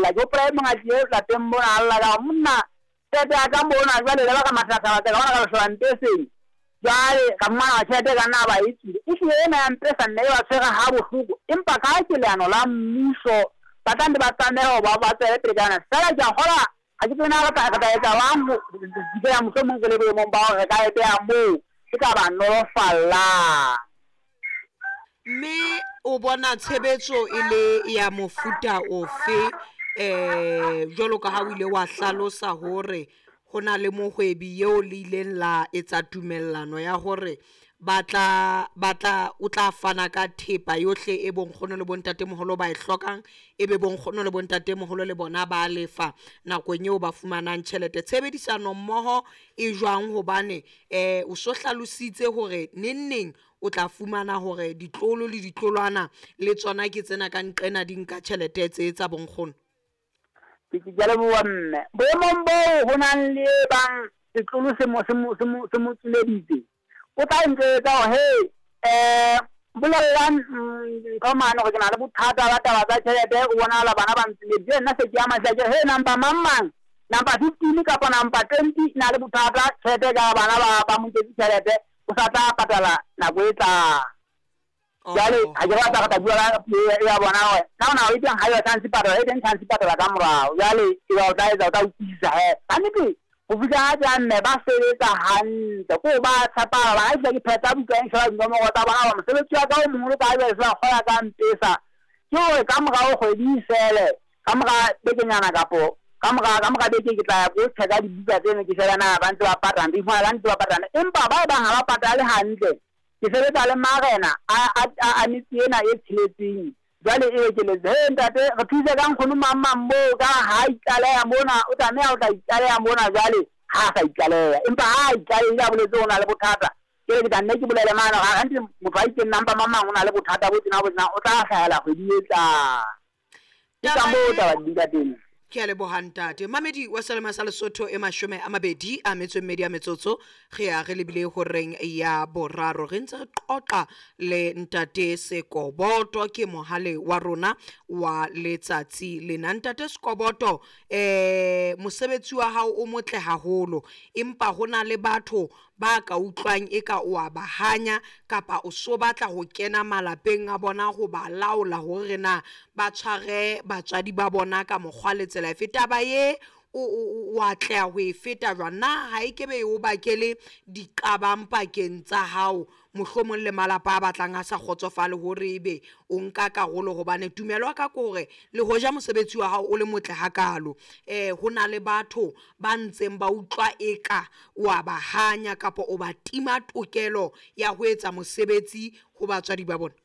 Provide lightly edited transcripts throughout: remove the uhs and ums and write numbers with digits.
alla go pre mga tie la tembo na alla ga munna tete aka mbona jwale le baka masaka ka wana ka swantese jwale ka mwana tete ka na ba itse ena mpesa ne wa tsega ha bohloko empa ka ke leano la mmuso batandi ba tsameo ba tsere pregana sala ja hola a ke tsena ka etsa wangu ke ya mosomong ke le bo mo ba re ka ete ya mo ke ka ba no falla me o bona tshebetso ile ya mofuta ofe jolo ka ha o ile wa hlalosa hore hona le mohwebi yeo le ileng la etsa tumellano ya hore batla o tla fana ka thepa yohle e bonkgono le bontatemoholo ba e hlokang ebe bonkgono le bontatemoholo le bona ba lefa nakong eo ba fumanang tjhelete tshebedisano mmoho e jwang hobane o so hlalositse hore neng o tla fumana hore ditlolo le ditlolwana le tsona ke tsena ka nqena di nka tjhelete tse tsa bonkgono ke jale bua mme boemong bo ho nang le bang setlolo se mo tsuleditse o tla ntsetsa he bulallan ka mano ke na le bothata ba taba tsa tjhelete o bona la bana ba ntse nna se ke ama tla he namba mamang namba 15 kapa namba 20 na le bothata tjhelete ka bana ba mo ntse tjhelete o sa ta patala na go etla jale ha jara ta bua ya bona we na o itang ha yo tsansi patala e teng tsansi patala ka morao jale e wa ta utlisa he anike go fika ja nne ba sebetsa hantle go ba tsapa ba itse ke pheta buka e shwa ngomo go ta ba mo sebetsa ya ka o mongwe ka ba sa go ya ka mpesa ke o ka morao go di sele ka mora bekenyana kapo ka mora beke ke tla go tshega di buka tsene ke sela na ba ntse ba patana di fala ntse ba patana empa ba ha ba patale hantle ke sebetsa le marena a nitiena e tshiletseng jale e ke le ntate re thusa ka nkgono mamambo ka ha itlale ya mona o tla o tla itlale ya mona jale ha sa itlale empa ha itlale ya boletse ona le bothata ke ke nne ke bolele mana ga ntse motho a itse namba mamang ona le bothata bo tsena o tla hlahela go di etsa ka mo ta ba di ka teng ke a lebohantate mamedi wa Salema sa Lesotho e 12 a metsomedi a metsotso ge a ge lebile horeng ya boraro re ntse re qoqa le ntate Sekoboto ke mohale wa rona wa letsatsi le ntate Sekoboto mosebetsi wa hao o motle haholo empa hona le batho ba ka utlwang e ka o a bahanya kapa o so batla ho kena malapeng a bona go ba laola hore na ba tshware batswadi ba bona ka mogwale tsela e feta ba ye o atla ho e feta jwana ha ikebe o bakele dikabampakeng tsa hao mohlomong le malapa a batlang a sa kgotsofale hore ebe o nka karolo hobane tumelo ka gore le hoja mosebetsi wa hao o le motle hakalo hona le batho ba ntseng ba utlwa eka o a bahanya kapa o ba tima tokelo ya ho etsa mosebetsi ho batswadi ba bona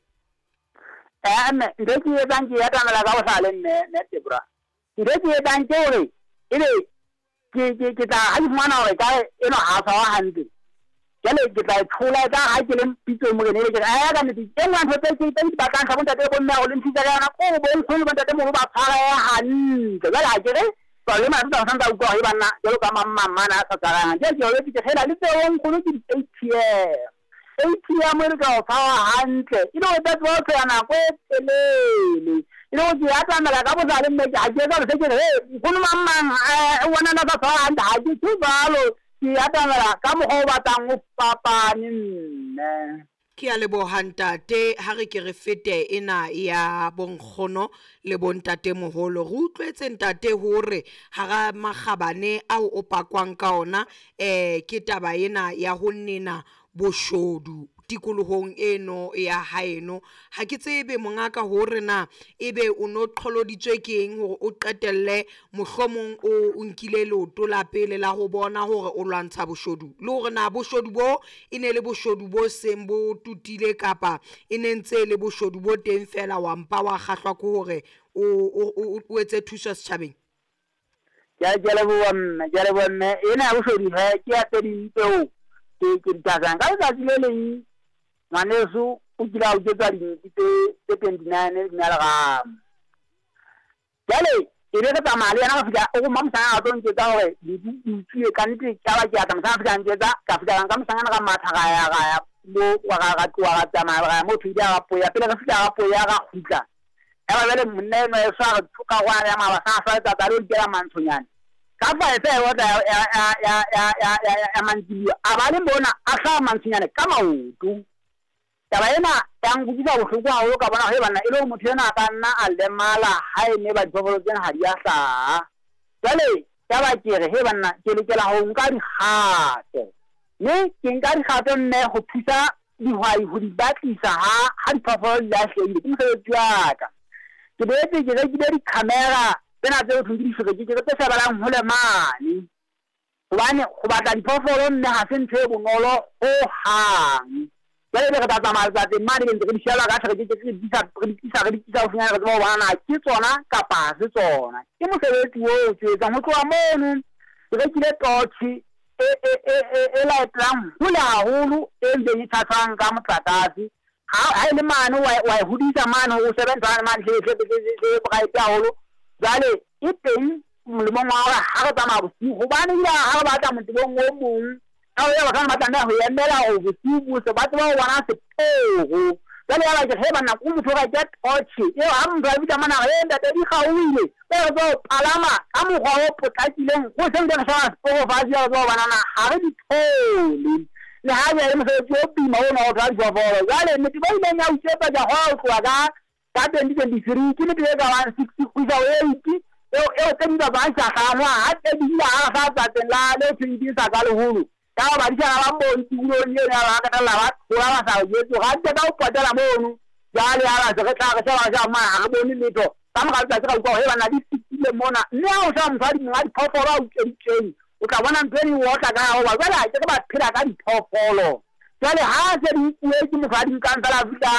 ndeke e bang ke ya tsamela ka bosale nne Tebra ndeke e bang ke hore ile ke tla ha fumana hore ka eno ha sa wa hantle jale ke tla thola ka ha ke le pitso mo ne ke a ka ne ke nna ntse ke ba ka ka bonta te bonna o le ntse ka na ko bo nkgono ba tate mo ba phara hantle jale ha ke re ba le mara tsa santa utlwa e bana jalo ka mamma mana sa tsara je ke o ke hela le tse o nkgono ke ATM re ka o fa hantle ilo ta twa tsana ko telele ilo ke ya tsamela ka botsa le mme ke a ke ka se ke re go mamang wona na ka handa ha ke tsalo ke ya tsamela ka mo go batang o papane nne ke a lebohantate ha re ke re fete ena ya bonkgono le bontate moholo re utlwetse ntate hore ha ga magabane ao o pakwang ka ona ke taba ena ya ho nena boshodu tikolohong eno ya haeno ha ke tsebe mongaka hore na ebe o no qholoditswe keng hore o qetelle mohlomong o nkile leoto la pele la go bona hore o lwantsha boshodu le hore na boshodu bo ine le boshodu bo sembo tutile kapa ine ntse le boshodu bo teng fela wa mpa wa kgahlwa ko hore o etse thuso setjhabeng ya jale bo mme ena boshodu ha ke a tedintse ke ditazang ka tsatsi le leng ngwaneso o kila o tsetsa dinki tse 29 nya ga jale e re ka mali yana ka fika o mamsa a ton ke ka hore di tsue ka nti ka ba ke ata msa fika ntsetsa ka fika ka msanga ka matha ga mo wa ga twa ga tsama ga mo thuja ga poya pele ka fika ga poya ga khutla ya ba le monne no e sa thuka wa ya ma ba sa tsa talo di ya mantshonyane ka fa e wa ya mantsi a ba le bona a sa mantshonyane ka maoto taba ena yang butisa bohloko haholo ka bona he bana e le motho ena ka nna a lemala ha e ne ba diphoofolo tsena ha di a hlaha jwale ya ba kere he bana ke lekela ho nka dikgato mme ke nka dikgato nne ho thusa dihwai ho di batlisa ha diphoofolo di lahlehile ke mosebetsi wa ka ke boetse ke rekile di-camera tsena tse ho thwe ke difrekeke tse shebalang hole mane hobane go batla diphoofolo nne ha se ntho e bonolo ho hang jwale re tla tsamaya letsatsing mane ke ntse ke di sheba ka frekeke re di tlisa ho finyana re tseba ho bona ke tsona kapa ha se tsona ke mosebetsi oo ke etsang ho tloha mono ke rekile torch e laetlang hole haholo e ntseng e thathwang ka motlakase ha e le mane wa e hodisa mane o sebentana mane le bright haholo jwale e teng molemong wa hore ha re tsamaya bosiu hobane ha re batla motibong o mong ha o ya ba ka batla ho emela ho bosiu se batho ba bona seporo jwale ya ba ke he bana o motho ga ke torch eo ha motho a bitsa mana re ntate di gauile re tlo palama ka mokgwa o potlakileng go se ntse re shaba seporo fa ya go banana ha re di thole le ha ya le mosebetsi o pima o no ga diphoofolo jwale nnete ba ile nya utshetsa ja ho tloa ka 2023 ke nnete ka 160 ku isa 80 eo tse di ba ba sa gangwa ha tse di la ha sa tsa tla le tshindi sa ka le hulu ka ba di tsara ba mo ntsulo le ya ba ka la ba tloa ba sa yetso ga tse ka o patela mono jwale ya ba se ka ka sa ba ma ha bone letho ka mo ka tsa ka go he bana di fitile mona mme ha o sa mfadi mo ga diphoofolo a utsetseng o tla bona ntweni o tla ka ho ba jwale ke ba phela ka diphoofolo jwale ha se di ke mofadi ka ntla la fita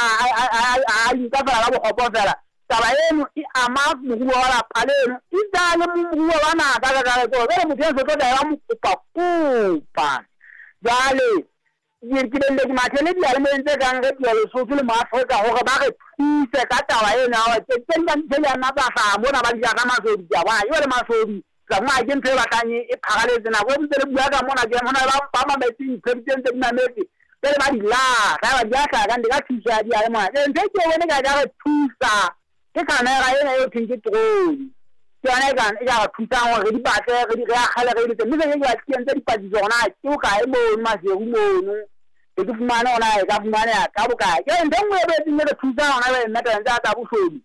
a nka fela la bogopho fela taba eno e ama moruo wa lapha leno e dale moruo wa naga ka jwale motho a se tlo ya mo kopa jwale ke le ke mathele di ale mentse ka nge di le sotho le maafrika hore ba re thuse ka taba ena wa ke nka ntshele ya nna sa bona ba di ka masodi ya ba yo le masodi ka mwa ke ntse ba tanye e phagaletse na go ntse le bua ka mona ke mona ba ma metsi president di mametse pele ba di la ba di aka ka ndika thusa di ale mona ntse ke bone ka ja re thusa ke kamera ena yo thinke troli tsana e ga thusa hore di batle re di ga gale re di mme ke ga ntse di padi zona ke o ka e mo ma se mono ke fumana ona e ka fumana ka boka ke ntse ngwe be dinne re thusa ona be nna tsa ta bohlodi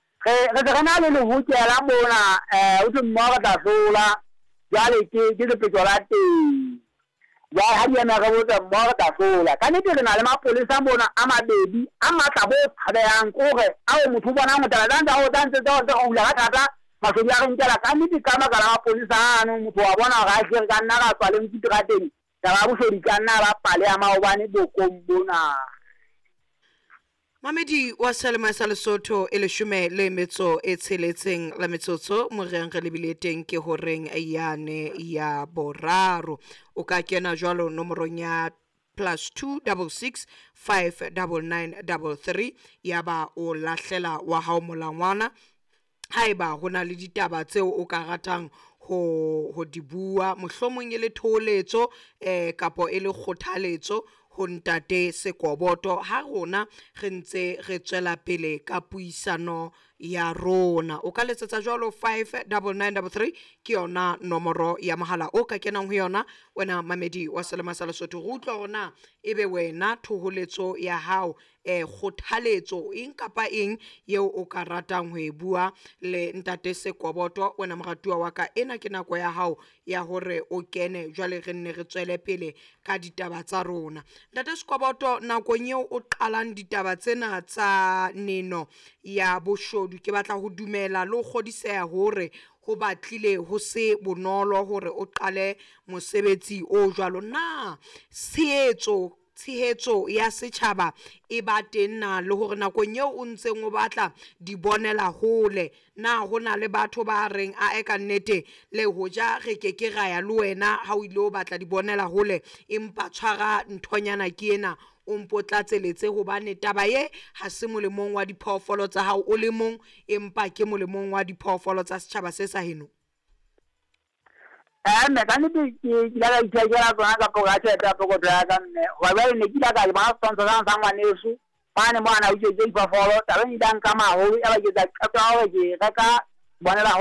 re na le ho tsela mona o tlo mmoga tla sola jale ke le petso la teng ya ha di na ga botsa mmoga tla sola ka nete re na le mapolesa mona a mabedi a matla bo tshabeyang kore a o motho bona mo tla dantsa o tantse tsa o la thata masodi a re ntela ka nete ka makala mapolesa ano motho wa bona ga se ka nna ga tswaleng ditrateng ya ba bohlodi ka nna ba pale ya maobane bokombona Mamedi wa Selma sa Lesotho e leshume le metso e tsheletseng la metsotso mo re re lebile teng ke horeng yane ya boraro o ka kena jwalo nomorong ya +266 59933 ya ba o lahlela wa hao molangwana haeba hona le ditaba tseo o ka ratang ho di bua mohlomong le tholetso kapo e le kgothaletso ho ntate Sekoboto ha rona re ntse re tswela pele ka puisano ya rona o ka letsetsa jwalo 59933 ke yona nomoro ya mohala o ka kenang ho yona wena mamedi wa Selma sa Lesotho go utlwa rona ebe wena thoholetso ya hao kgothaletso eng kapa eng yeo o ka ratang ho e bua le ntate Sekoboto wena moratuwa wa ka ena ke nako ya hao ya hore o kene jwale re nne re tswele pele ka ditaba tsa rona ntate Sekoboto nakong eo o qalang ditaba tsena tsa neno ya boshodu ke batla ho dumela le go godisea hore go batlile ho se bonolo hore o qale mosebetsi o jwalo na tshehetso ya setjhaba e ba teng na le hore nakong eo o ntseng o batla di bonela hole na hona le batho ba reng a eka nnete le hoja re ke ra ya le wena ha o ile o batla di bonela hole empa tshwara nthonyana ke ena o mpotlatseletse hobane taba ye ha se molemong wa diphoofolo tsa hao o le mong empa ke molemong wa diphoofolo tsa setjhaba se sa heno me ka nete ke la ka tsona ka poka tsheta poko dra ka nne wa ba ne ke la ka ba sponsor sa ngwaneso mane mwana o je ipafolo taba ni dan kama ho ela ke tsa qetwa ho ke reka bona la